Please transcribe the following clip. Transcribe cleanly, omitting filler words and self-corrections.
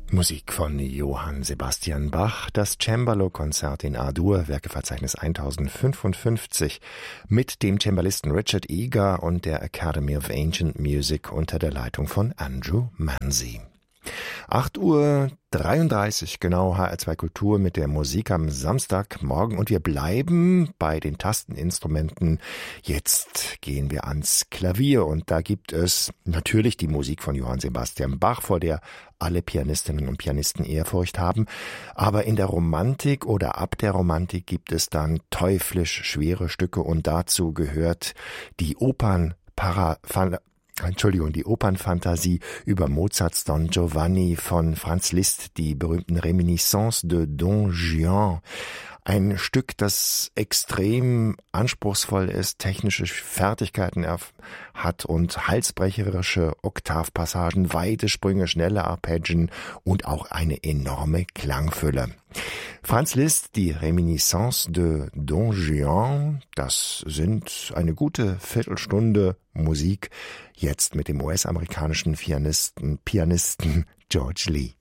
Musik von Johann Sebastian Bach, das Cembalo-Konzert in A-Dur, Werkeverzeichnis 1055, mit dem Cembalisten Richard Eager und der Academy of Ancient Music unter der Leitung von Andrew Manzi. 8:33 Uhr, genau, HR2 Kultur mit der Musik am Samstagmorgen und wir bleiben bei den Tasteninstrumenten. Jetzt gehen wir ans Klavier und da gibt es natürlich die Musik von Johann Sebastian Bach, vor der alle Pianistinnen und Pianisten Ehrfurcht haben. Aber in der Romantik oder ab der Romantik gibt es dann teuflisch schwere Stücke und dazu gehört die die Opernfantasie über Mozarts Don Giovanni von Franz Liszt, die berühmten Reminiscences de Don Juan. Ein Stück, das extrem anspruchsvoll ist, technische Fertigkeiten hat und halsbrecherische Oktavpassagen, weite Sprünge, schnelle Arpeggien und auch eine enorme Klangfülle. Franz Liszt, die Reminiscences de Don Juan, das sind eine gute Viertelstunde Musik, jetzt mit dem US-amerikanischen Pianisten George Lee.